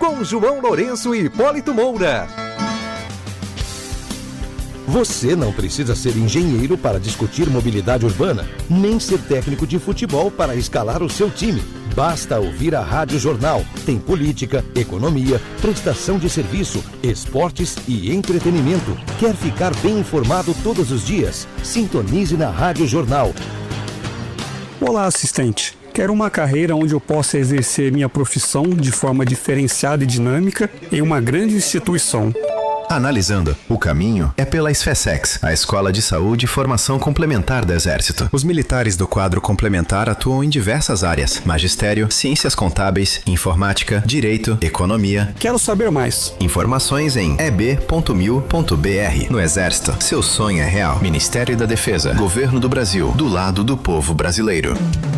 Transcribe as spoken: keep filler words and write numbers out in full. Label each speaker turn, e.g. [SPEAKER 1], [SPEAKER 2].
[SPEAKER 1] com João Lourenço e Hipólito Moura. Você não precisa ser engenheiro para discutir mobilidade urbana, nem ser técnico de futebol para escalar o seu time. Basta ouvir a Rádio Jornal. Tem política, economia, prestação de serviço, esportes e entretenimento. Quer ficar bem informado todos os dias? Sintonize na Rádio Jornal.
[SPEAKER 2] Olá, assistente. Quero uma carreira onde eu possa exercer minha profissão de forma diferenciada e dinâmica em uma grande instituição.
[SPEAKER 3] Analisando, o caminho é pela SFSEX, a Escola de Saúde e Formação Complementar do Exército. Os militares do quadro complementar atuam em diversas áreas: magistério, ciências contábeis, informática, direito, economia.
[SPEAKER 2] Quero saber mais.
[SPEAKER 3] Informações em e b ponto mil ponto b r. No Exército, seu sonho é real. Ministério da Defesa, Governo do Brasil, do lado do povo brasileiro.